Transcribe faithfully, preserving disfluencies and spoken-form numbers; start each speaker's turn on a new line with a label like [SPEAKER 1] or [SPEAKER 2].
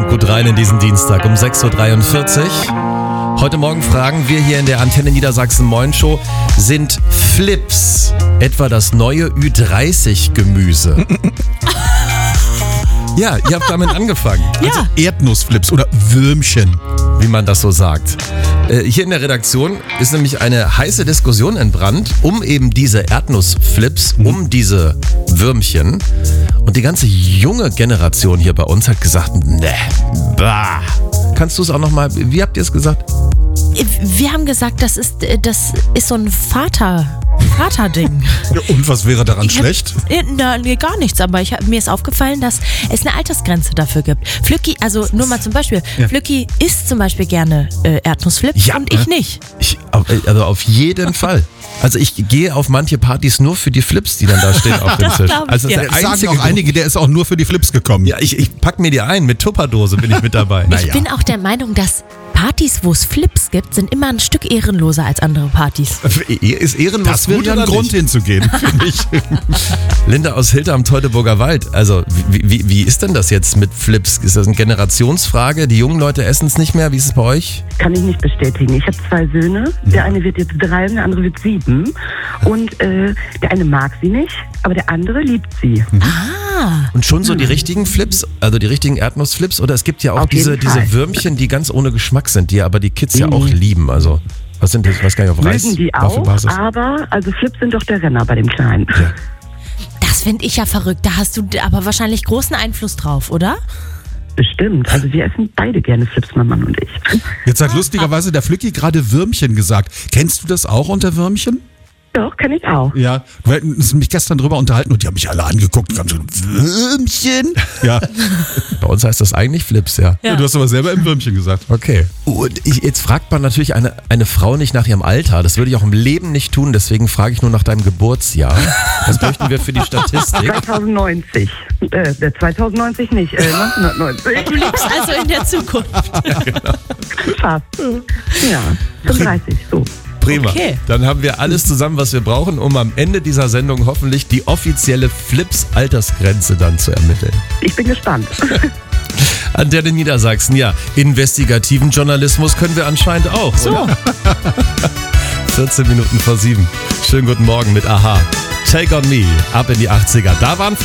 [SPEAKER 1] Kommt gut rein in diesen Dienstag um sechs Uhr dreiundvierzig. Heute Morgen fragen wir hier in der Antenne Niedersachsen Moin Show, sind Flips etwa das neue Ü dreißig Gemüse? Ja, ihr habt damit angefangen.
[SPEAKER 2] Ja.
[SPEAKER 3] Also Erdnussflips oder Würmchen.
[SPEAKER 1] Wie man das so sagt. Äh, hier in der Redaktion ist nämlich eine heiße Diskussion entbrannt um eben diese Erdnussflips, um diese Würmchen. Und die ganze junge Generation hier bei uns hat gesagt, ne, bah. Kannst du es auch nochmal, wie habt ihr es gesagt?
[SPEAKER 2] Wir haben gesagt, das ist, das ist so ein Vater, Vaterding.
[SPEAKER 3] Ja, und was wäre daran
[SPEAKER 2] Ich hab-
[SPEAKER 3] schlecht?
[SPEAKER 2] Äh, Na, nee, gar nichts, aber ich, hab- mir ist aufgefallen, dass es eine Altersgrenze dafür gibt. Flücki, also nur mal zum Beispiel,
[SPEAKER 3] Ja.
[SPEAKER 2] Flücki isst zum Beispiel gerne äh, Erdnussflips
[SPEAKER 1] Ja,
[SPEAKER 2] und ich
[SPEAKER 1] ne?
[SPEAKER 2] nicht.
[SPEAKER 1] Ich, auf- also auf jeden Fall. Also ich gehe auf manche Partys nur für die Flips, die dann da stehen auf dem
[SPEAKER 2] Das
[SPEAKER 1] Tisch.
[SPEAKER 2] glaub ich
[SPEAKER 1] Also
[SPEAKER 2] dir.
[SPEAKER 1] der
[SPEAKER 3] Das sagen
[SPEAKER 1] einzige
[SPEAKER 3] auch einige, der ist auch nur für die Flips gekommen.
[SPEAKER 1] Ja, ich, ich pack mir die ein, mit Tupperdose bin ich mit dabei.
[SPEAKER 2] Ich bin auch der Meinung, dass Partys, wo es Flips gibt, sind immer ein Stück ehrenloser als andere Partys.
[SPEAKER 1] Ist ehrenlos
[SPEAKER 3] Das wäre
[SPEAKER 1] gut
[SPEAKER 3] ja ein
[SPEAKER 1] oder
[SPEAKER 3] Grund
[SPEAKER 1] nicht?
[SPEAKER 3] hinzugehen, finde ich.
[SPEAKER 1] Linda aus Hilter am Teutoburger Wald, also wie, wie, wie ist denn das jetzt mit Flips? Ist das eine Generationsfrage? Die jungen Leute essen es nicht mehr? Wie ist es bei euch?
[SPEAKER 4] Kann ich nicht bestätigen. Ich habe zwei Söhne. Der eine wird jetzt drei und der andere wird sieben. Und äh, der eine mag sie nicht, aber der andere liebt sie.
[SPEAKER 2] Ah,
[SPEAKER 1] Und schon so die richtigen Flips, also die richtigen Erdnussflips? Oder es gibt ja auch
[SPEAKER 4] Auf jeden
[SPEAKER 1] diese,
[SPEAKER 4] Fall.
[SPEAKER 1] diese Würmchen, die ganz ohne Geschmack sind, die aber die Kids ja
[SPEAKER 4] Mhm.
[SPEAKER 1] auch lieben. Also was sind das? Ich weiß gar nicht, auf Reis,
[SPEAKER 4] Mögen die auch,
[SPEAKER 1] Waffelbasis?
[SPEAKER 4] aber also Flips sind doch der Renner bei dem Kleinen.
[SPEAKER 1] Ja.
[SPEAKER 2] das finde ich ja verrückt. Da hast du aber wahrscheinlich großen Einfluss drauf, oder?
[SPEAKER 4] Bestimmt. Also wir essen beide gerne Flips, mein Mann und ich.
[SPEAKER 3] Jetzt hat lustigerweise der Flücki gerade Würmchen gesagt. Kennst du das auch unter Würmchen?
[SPEAKER 4] Doch, kann ich auch.
[SPEAKER 3] Ja. Wir hatten uns mich gestern drüber unterhalten und die haben mich alle angeguckt und haben so Würmchen. Ja.
[SPEAKER 1] Bei uns heißt das eigentlich Flips, ja.
[SPEAKER 3] Ja. Du hast aber selber im Würmchen gesagt.
[SPEAKER 1] Okay. Und ich, jetzt fragt man natürlich eine, eine Frau nicht nach ihrem Alter. Das würde ich auch im Leben nicht tun. Deswegen frage ich nur nach deinem Geburtsjahr. Das möchten wir für die Statistik.
[SPEAKER 4] zweitausendneunzig. Äh, der zweitausendneunzig nicht, äh, neunzehnhundertneunzig.
[SPEAKER 2] Du lebst also in der Zukunft.
[SPEAKER 4] Fast. Ja, fünfunddreißig, so.
[SPEAKER 1] Prima.
[SPEAKER 2] Okay.
[SPEAKER 1] Dann haben wir alles zusammen, was wir brauchen, um am Ende dieser Sendung hoffentlich die offizielle Flips-Altersgrenze dann zu ermitteln.
[SPEAKER 4] Ich bin gespannt.
[SPEAKER 1] Antenne Niedersachsen, ja. Investigativen Journalismus können wir anscheinend auch,
[SPEAKER 2] So.
[SPEAKER 1] oder? vierzehn Minuten vor sieben. Schönen guten Morgen mit Aha. Take on Me, ab in die achtziger. Da waren